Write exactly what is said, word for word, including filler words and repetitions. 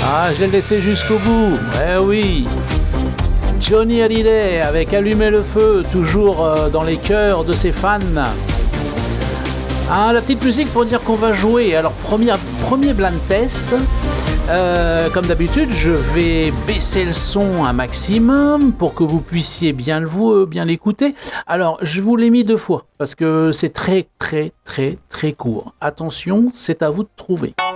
Ah, je l'ai laissé jusqu'au bout. Eh oui. Johnny Hallyday avec Allumer le feu, toujours euh, dans les cœurs de ses fans. Ah, la petite musique pour dire qu'on va jouer. Alors, première, premier blind test. Euh, comme d'habitude, je vais baisser le son un maximum pour que vous puissiez bien le vous, bien l'écouter. Alors, je vous l'ai mis deux fois parce que c'est très, très, très, très court. Attention, c'est à vous de trouver.